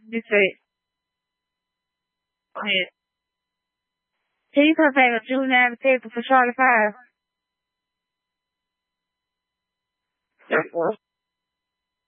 Dice, sì, perfetto, ci sono tempo, facciamo le fare.